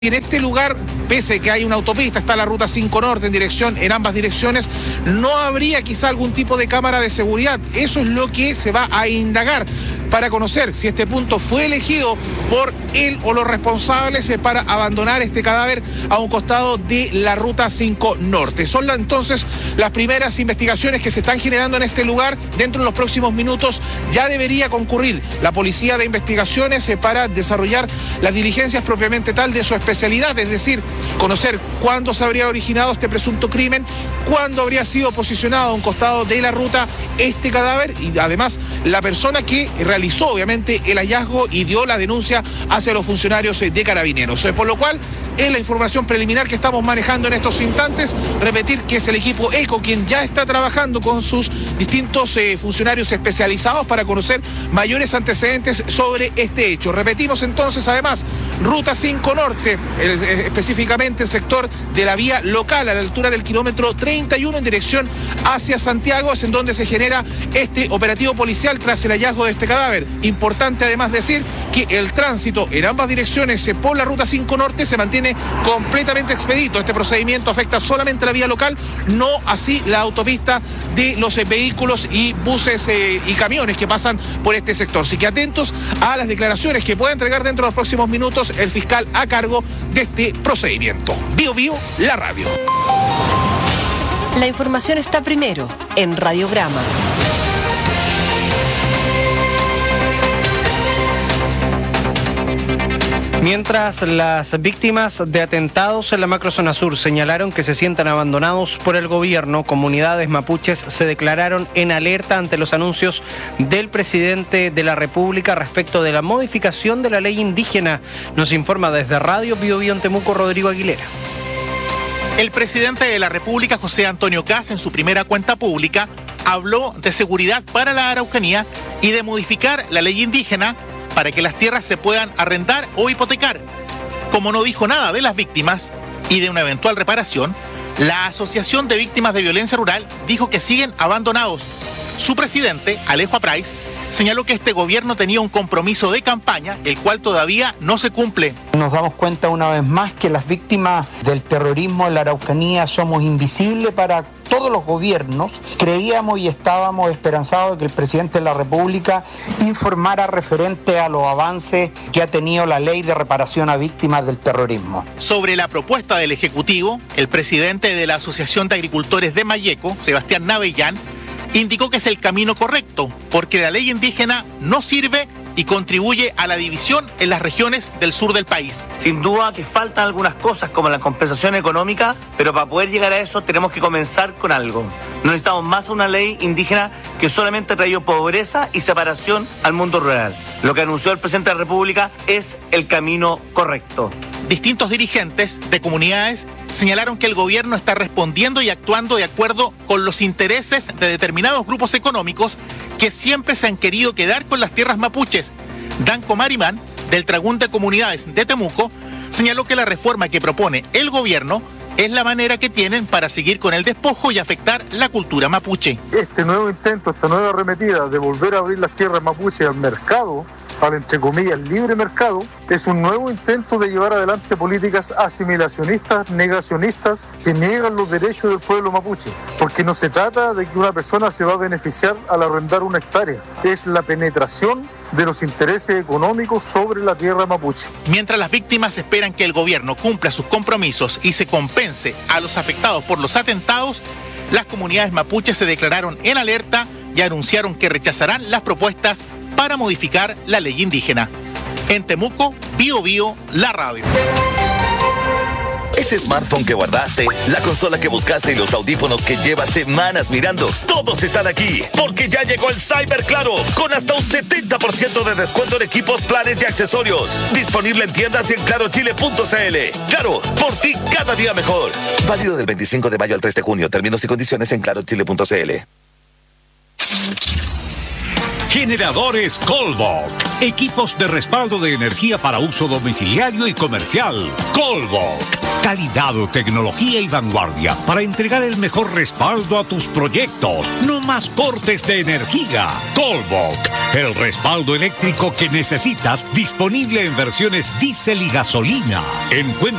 En este lugar, pese a que hay una autopista, está la ruta 5 Norte en ambas direcciones, no habría quizá algún tipo de cámara de seguridad. Eso es lo que se va a indagar para conocer si este punto fue elegido por él o los responsables para abandonar este cadáver a un costado de la ruta 5 Norte. Son entonces las primeras investigaciones que se están generando en este lugar. Dentro de los próximos minutos ya debería concurrir la Policía de Investigaciones para desarrollar las diligencias propiamente tal de su especialidad, es decir, conocer cuándo se habría originado este presunto crimen, cuándo habría sido posicionado a un costado de la ruta este cadáver y además la persona que realizó obviamente el hallazgo y dio la denuncia hacia los funcionarios de Carabineros. Por lo cual, es la información preliminar que estamos manejando en estos instantes. Repetir que es el equipo ECO quien ya está trabajando con sus distintos funcionarios especializados para conocer mayores antecedentes sobre este hecho. Repetimos entonces, además, ruta 5 Norte, específicamente el sector de la vía local a la altura del kilómetro 31 en dirección hacia Santiago, es en donde se genera este operativo policial tras el hallazgo de este cadáver. Importante además decir que el tránsito en ambas direcciones por la ruta 5 Norte se mantiene completamente expedito. Este procedimiento afecta solamente la vía local, no así la autopista de los vehículos y buses y camiones que pasan por este sector. Así que atentos a las declaraciones que pueda entregar dentro de los próximos minutos el fiscal a cargo de este procedimiento. Bio Bio, la radio. La información está primero en Radiograma. Mientras las víctimas de atentados en la macrozona sur señalaron que se sientan abandonados por el gobierno, comunidades mapuches se declararon en alerta ante los anuncios del presidente de la República respecto de la modificación de la ley indígena. Nos informa desde Radio Bio Bio en Temuco, Rodrigo Aguilera. El presidente de la República, José Antonio Kast, en su primera cuenta pública, habló de seguridad para la Araucanía y de modificar la ley indígena para que las tierras se puedan arrendar o hipotecar. Como no dijo nada de las víctimas y de una eventual reparación, la Asociación de Víctimas de Violencia Rural dijo que siguen abandonados. Su presidente, Alejo Aprais, señaló que este gobierno tenía un compromiso de campaña, el cual todavía no se cumple. Nos damos cuenta una vez más que las víctimas del terrorismo en la Araucanía somos invisibles para todos los gobiernos. Creíamos y estábamos esperanzados de que el presidente de la República informara referente a los avances que ha tenido la ley de reparación a víctimas del terrorismo. Sobre la propuesta del Ejecutivo, el presidente de la Asociación de Agricultores de Malleco, Sebastián Navellán, indicó que es el camino correcto, porque la ley indígena no sirve y contribuye a la división en las regiones del sur del país. Sin duda que faltan algunas cosas como la compensación económica, pero para poder llegar a eso tenemos que comenzar con algo. No necesitamos más una ley indígena que solamente ha traído pobreza y separación al mundo rural. Lo que anunció el presidente de la República es el camino correcto. Distintos dirigentes de comunidades señalaron que el gobierno está respondiendo y actuando de acuerdo con los intereses de determinados grupos económicos que siempre se han querido quedar con las tierras mapuches. Danco Marimán, del Tragún de Comunidades de Temuco, señaló que la reforma que propone el gobierno es la manera que tienen para seguir con el despojo y afectar la cultura mapuche. Este nuevo intento, esta nueva arremetida de volver a abrir las tierras mapuches al mercado, al entre comillas libre mercado, es un nuevo intento de llevar adelante políticas asimilacionistas, negacionistas, que niegan los derechos del pueblo mapuche. Porque no se trata de que una persona se va a beneficiar al arrendar una hectárea, es la penetración de los intereses económicos sobre la tierra mapuche. Mientras las víctimas esperan que el gobierno cumpla sus compromisos y se compense a los afectados por los atentados, las comunidades mapuches se declararon en alerta y anunciaron que rechazarán las propuestas para modificar la ley indígena. En Temuco, Bio Bio, la radio. Ese smartphone que guardaste, la consola que buscaste y los audífonos que llevas semanas mirando, todos están aquí, porque ya llegó el Cyber Claro, con hasta un 70% de descuento en equipos, planes y accesorios. Disponible en tiendas y en clarochile.cl. Claro, por ti cada día mejor. Válido del 25 de mayo al 3 de junio. Términos y condiciones en clarochile.cl. Generadores Colbok. Equipos de respaldo de energía para uso domiciliario y comercial. Colbok. Calidad, tecnología y vanguardia para entregar el mejor respaldo a tus proyectos. No más cortes de energía. Colbok. El respaldo eléctrico que necesitas, disponible en versiones diésel y gasolina. Encuentra